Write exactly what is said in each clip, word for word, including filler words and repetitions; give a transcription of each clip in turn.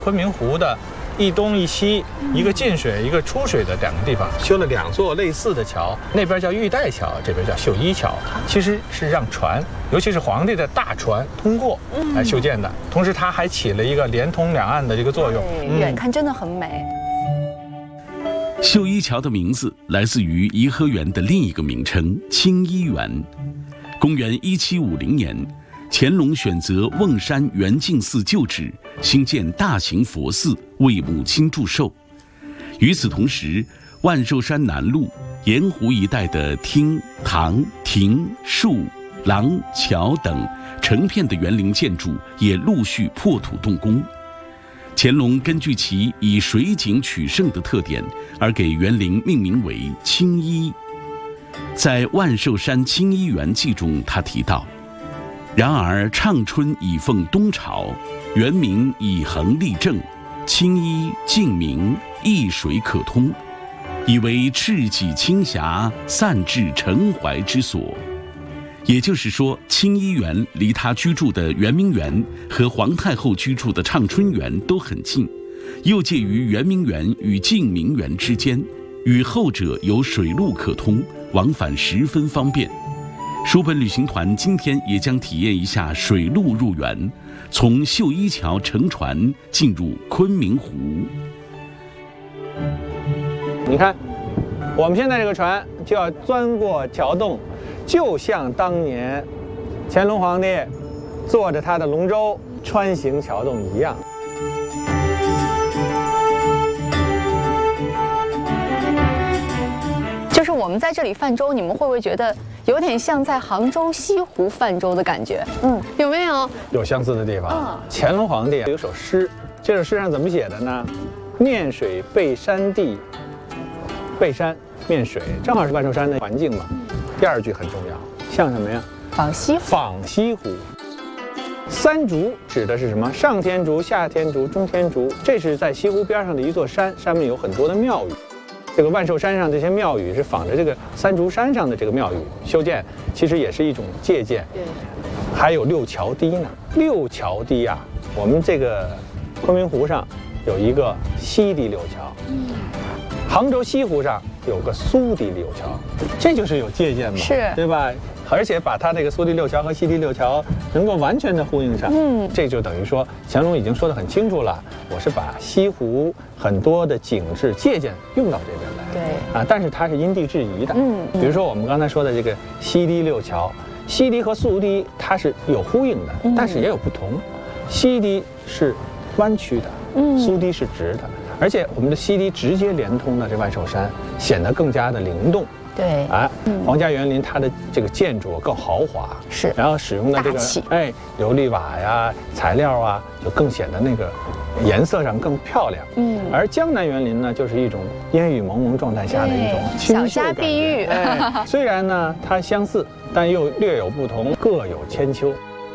昆明湖的一东一西，一个进水，一个出水的两个地方，修了两座类似的桥，那边叫玉带桥，这边叫秀一桥，其实是让船，尤其是皇帝的大船通过来修建的。同时，它还起了一个连通两岸的这个作用。 远看真的很美。 秀一桥的名字来自于颐和园的另一个名称清漪园。公元一七五零年，乾隆选择瓮山圆净寺旧址，兴建大型佛寺，为母亲祝寿。与此同时，万寿山南麓、盐湖一带的厅、堂、亭、树、廊、桥等成片的园林建筑也陆续破土动工。乾隆根据其以水景取胜的特点，而给园林命名为清漪。在《万寿山清漪园记》中，他提到：然而畅春已奉东朝，园名以恒立正，清漪净明，一水可通，以为赤脊清霞，散至澄怀之所。也就是说，清漪园离他居住的圆明园和皇太后居住的畅春园都很近，又介于圆明园与净明园之间，与后者有水路可通，往返十分方便。书本旅行团今天也将体验一下水路入园，从秀一桥乘船进入昆明湖。 你看，我们现在这个船就要钻过桥洞，就像当年乾隆皇帝坐着他的龙舟穿行桥洞一样。 就是我们在这里泛舟，你们会不会觉得有点像在杭州西湖泛舟的感觉？嗯，有没有？ 有相似的地方。嗯，乾隆皇帝有首诗，这首诗上怎么写的呢？面水背山地，背山面水，正好是万寿山的环境嘛。第二句很重要，像什么呀？ 仿西湖。 仿西湖。三竹指的是什么？上天竺、下天竺、中天竺，这是在西湖边上的一座山，上面有很多的庙宇。这个万寿山上这些庙宇是仿着这个三竹山上的这个庙宇修建，其实也是一种借鉴。对。还有六桥堤呢，六桥堤啊，我们这个昆明湖上有一个西堤六桥，嗯，杭州西湖上有个苏堤六桥，这就是有借鉴嘛， 是， 对吧？而且把它这个苏堤六桥和西堤六桥能够完全的呼应上，嗯，这就等于说乾隆已经说得很清楚了，我是把西湖很多的景致借鉴用到这边来， 对， 啊，但是它是因地制宜的，嗯，比如说我们刚才说的这个西堤六桥，西堤和苏堤它是有呼应的，但是也有不同，西堤是弯曲的，嗯，苏堤是直的，而且我们的西堤直接连通了这万寿山，显得更加的灵动。 对， 啊，皇家园林它的这个建筑更豪华， 是， 然后使用的这个哎琉璃瓦呀材料啊，就更显得那个颜色上更漂亮。嗯，而江南园林呢，就是一种烟雨蒙蒙状态下的一种清秀感觉。小家碧玉，哎，虽然呢它相似，但又略有不同，各有千秋。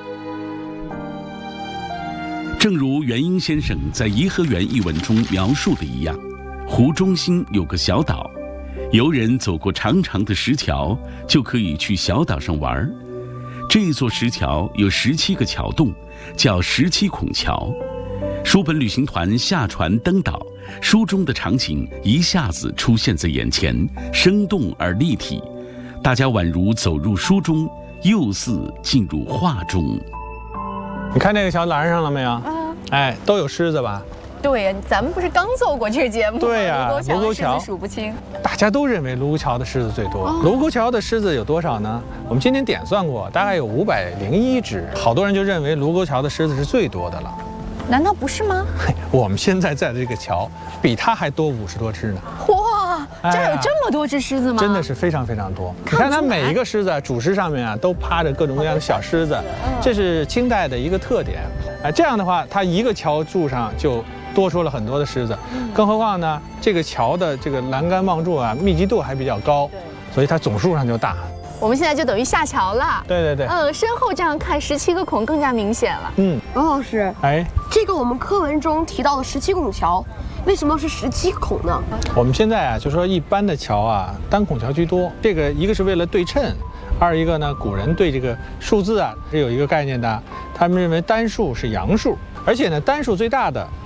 正如元英先生在《颐和园》一文中描述的一样，湖中心有个小岛。游人走过长长的石桥，就可以去小岛上玩。这座石桥有十七个桥洞，叫十七孔桥。书本旅行团下船登岛，书中的场景一下子出现在眼前，生动而立体。大家宛如走入书中，又似进入画中。 你看那个桥拦上了没有？嗯，哎，都有狮子吧？ 对呀，咱们不是刚做过这个节目吗？ 对呀，卢沟桥数不清。 大家都认为卢沟桥的狮子最多。哦，卢沟桥的狮子有多少呢？我们今天点算过，大概有五百零一只。好多人就认为卢沟桥的狮子是最多的了。 难道不是吗？ 我们现在在的这个桥比它还多五十多只呢。 哇，这儿有这么多只狮子吗？ 真的是非常非常多。你看它每一个狮子主石上面啊，都趴着各种各样的小狮子，这是清代的一个特点。啊，这样的话，它一个桥柱上就多出了很多的狮子，更何况呢，这个桥的这个栏杆望柱啊，密集度还比较高，所以它总数上就大。 我们现在就等于下桥了。 对对对。 嗯，身后这样看，十七个孔更加明显了。 嗯，王老师， 哎， 这个我们课文中提到的十七孔桥，为什么是十七孔呢？ 我们现在啊，就说一般的桥啊，单孔桥居多。这个一个是为了对称，二一个呢，古人对这个数字啊是有一个概念的，他们认为单数是阳数。而且呢，单数最大的